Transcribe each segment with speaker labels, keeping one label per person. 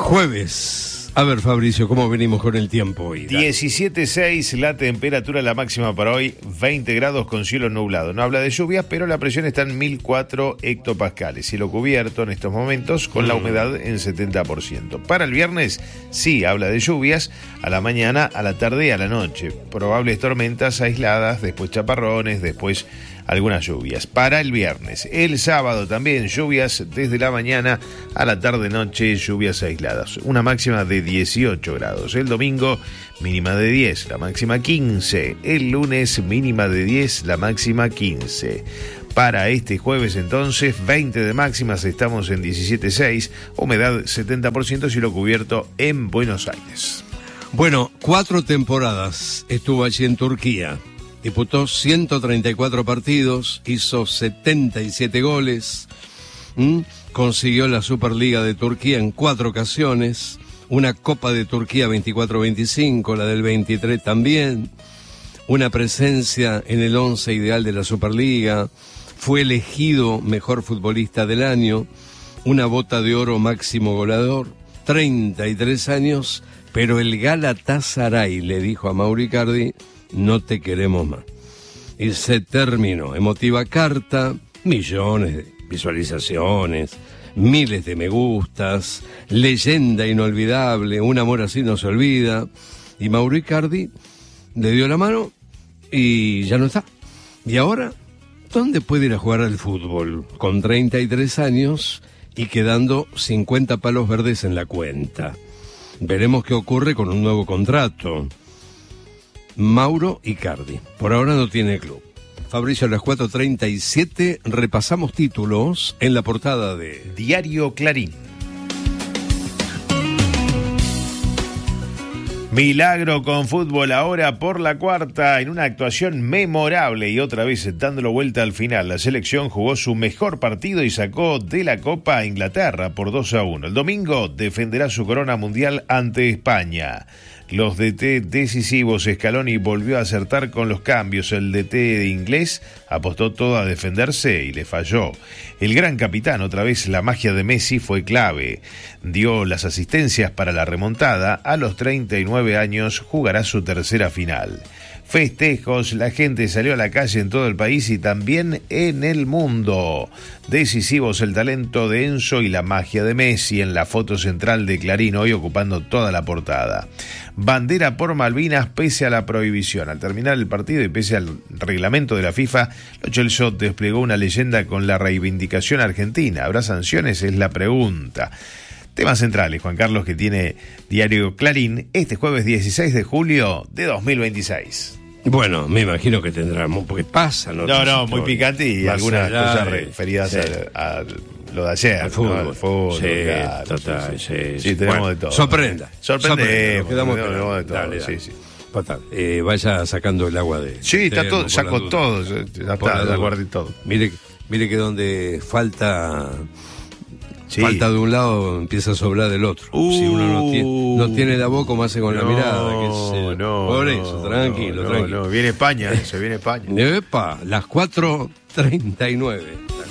Speaker 1: Jueves. A ver, Fabricio, ¿cómo venimos con el tiempo hoy?
Speaker 2: 17.6 la temperatura, la máxima para hoy, 20 grados con cielo nublado. No habla de lluvias, pero la presión está en 1004 hectopascales. Cielo cubierto en estos momentos con la humedad en 70%. Para el viernes, sí, habla de lluvias a la mañana, a la tarde y a la noche. Probables tormentas aisladas, después chaparrones, después algunas lluvias. Para el viernes, el sábado también lluvias desde la mañana a la tarde-noche, lluvias aisladas. Una máxima de 18 grados. El domingo, mínima de 10, la máxima 15. El lunes, mínima de 10, la máxima 15. Para este jueves entonces, 20 de máximas, estamos en 17.6, humedad 70%, cielo cubierto en Buenos Aires.
Speaker 1: Bueno, 4 temporadas estuvo allí en Turquía. Disputó 134 partidos, hizo 77 goles, consiguió la Superliga de Turquía en 4 ocasiones, una Copa de Turquía 24-25, la del 23 también, una presencia en el 11 ideal de la Superliga, fue elegido mejor futbolista del año, una bota de oro máximo goleador, 33 años, pero el Galatasaray le dijo a Mauro Icardi: no te queremos más. Y se terminó. Emotiva carta, millones de visualizaciones, miles de me gustas, leyenda inolvidable, un amor así no se olvida. Y Mauro Icardi le dio la mano y ya no está. Y ahora, ¿dónde puede ir a jugar al fútbol? Con 33 años y quedando 50 palos verdes en la cuenta. Veremos qué ocurre con un nuevo contrato. Mauro Icardi, por ahora no tiene club. Fabricio, a las 4:37 repasamos títulos en la portada de
Speaker 2: Diario Clarín. Milagro con fútbol ahora por la cuarta, en una actuación memorable y otra vez dándolo vuelta al final. La selección jugó su mejor partido y sacó de la Copa a Inglaterra por 2-1. El domingo defenderá su corona mundial ante España. Los DT decisivos, Scaloni volvió a acertar con los cambios. El DT inglés apostó todo a defenderse y le falló. El gran capitán, otra vez la magia de Messi fue clave. Dio las asistencias para la remontada. A los 39 años jugará su tercera final. Festejos, la gente salió a la calle en todo el país y también en el mundo. Decisivos el talento de Enzo y la magia de Messi en la foto central de Clarín, hoy ocupando toda la portada. Bandera por Malvinas pese a la prohibición. Al terminar el partido y pese al reglamento de la FIFA, Lo Celso desplegó una leyenda con la reivindicación argentina. ¿Habrá sanciones? Es la pregunta. Temas centrales, Juan Carlos, que tiene Diario Clarín este jueves 16 de julio de 2026.
Speaker 1: Bueno, me imagino que tendrá, porque pasa, ¿no?
Speaker 2: No, muy picante y
Speaker 1: más
Speaker 2: algunas cosas
Speaker 1: de,
Speaker 2: referidas
Speaker 1: sí,
Speaker 2: a lo de ayer.
Speaker 1: al fútbol.
Speaker 2: ¿no? Al fútbol,
Speaker 1: sí,
Speaker 2: claro,
Speaker 1: total,
Speaker 2: sí.
Speaker 1: Sí,
Speaker 2: Sí, tenemos
Speaker 1: bueno,
Speaker 2: de todo.
Speaker 1: Sorprendemos.
Speaker 2: Quedamos
Speaker 1: de
Speaker 2: todo.
Speaker 1: Dale.
Speaker 2: Sí.
Speaker 1: Total, vaya sacando el agua de...
Speaker 2: Sí, está todo, saco todo, ya está, ya guardé todo.
Speaker 1: Mire que donde falta...
Speaker 2: Sí.
Speaker 1: Falta de un lado, empieza a sobrar del otro. Si uno no tiene la boca, como hace con la mirada. Por eso, tranquilo.
Speaker 2: No, viene España, se viene España.
Speaker 1: Epa, las 4:39.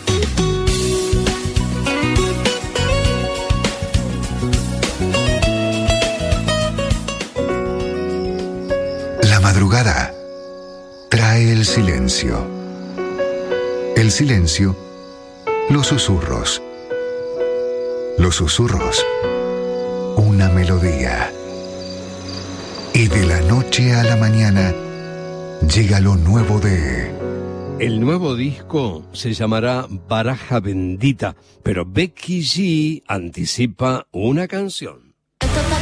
Speaker 3: La madrugada trae el silencio. El silencio, los susurros. Los susurros, una melodía. Y de la noche a la mañana llega lo nuevo de...
Speaker 1: El nuevo disco se llamará Baraja Bendita, pero Becky G anticipa una canción.